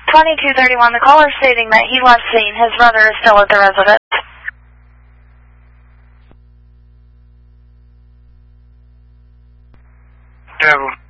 2231, the caller stating that he left scene. His brother is still at the residence. Devil.